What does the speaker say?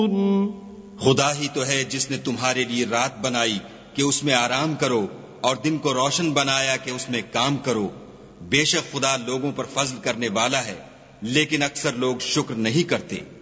खुदा ही तो है जिसने तुम्हारे लिए रात बनाई कि उसमें आराम करो और दिन को रोशन बनाया कि उसमें काम करो। बेशक खुदा लोगों पर फजल करने वाला है, लेकिन अक्सर लोग शुक्र नहीं करते।